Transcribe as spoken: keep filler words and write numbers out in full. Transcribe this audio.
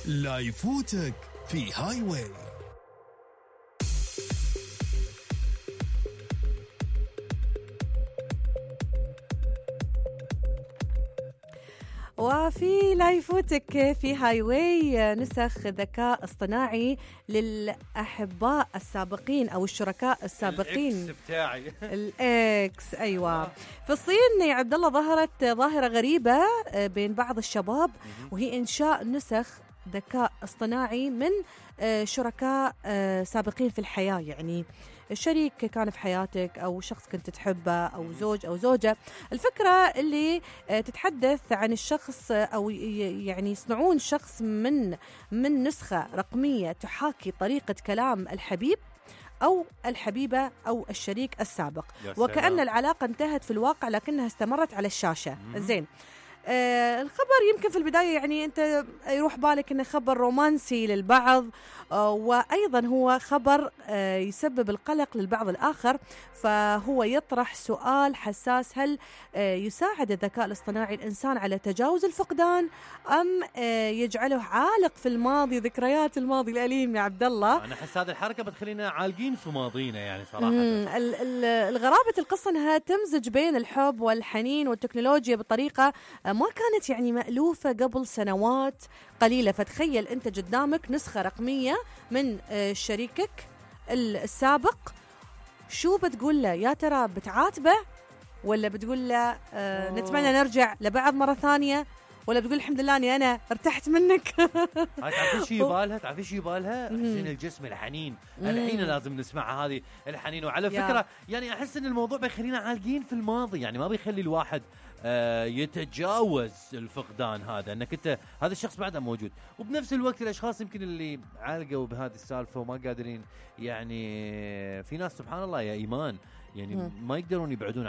لا يفوتك في هاي واي. وفي لا يفوتك في هاي واي نسخ ذكاء اصطناعي للأحباء السابقين أو الشركاء السابقين. الإكس بتاعي الإكس أيوة. في الصين يا عبد الله ظهرت ظاهرة غريبة بين بعض الشباب، وهي إنشاء نسخ ذكاء اصطناعي من شركاء سابقين في الحياة. يعني الشريك كان في حياتك أو شخص كنت تحبه أو زوج أو زوجة. الفكرة اللي تتحدث عن الشخص أو يعني يصنعون شخص من من نسخة رقمية تحاكي طريقة كلام الحبيب أو الحبيبة أو الشريك السابق، وكأن العلاقة انتهت في الواقع لكنها استمرت على الشاشة. زين، آه الخبر يمكن في البداية يعني أنت يروح بالك أنه خبر رومانسي للبعض، آه وأيضا هو خبر آه يسبب القلق للبعض الآخر، فهو يطرح سؤال حساس: هل آه يساعد الذكاء الاصطناعي الإنسان على تجاوز الفقدان أم آه يجعله عالق في الماضي، ذكريات الماضي الأليم؟ يا عبد الله أنا أحس هذه الحركة بتخلينا عالقين في ماضينا يعني صراحة. الغرابة القصة أنها تمزج بين الحب والحنين والتكنولوجيا بطريقة ما كانت يعني مألوفة قبل سنوات قليلة. فتخيل أنت قدامك نسخة رقمية من شريكك السابق، شو بتقول له؟ يا ترى بتعاتبه ولا بتقول له آه نتمنى نرجع لبعض مرة ثانية، ولا بتقول الحمد لله أني أنا ارتحت منك؟ هاي تعرفي شو يبالها؟ تعرفي شو يبالها؟ حسين الجسم، الحنين. الحين لازم نسمعها هذه الحنين. وعلى فكرة يعني أحس إن الموضوع بيخلينا عالقين في الماضي، يعني ما بيخلي الواحد آه يتجاوز الفقدان هذا، انك انت هذا الشخص بعده موجود. وبنفس الوقت الاشخاص يمكن اللي عالقوا بهذه السالفه وما قادرين، يعني في ناس سبحان الله يا ايمان يعني ما يقدرون يبعدون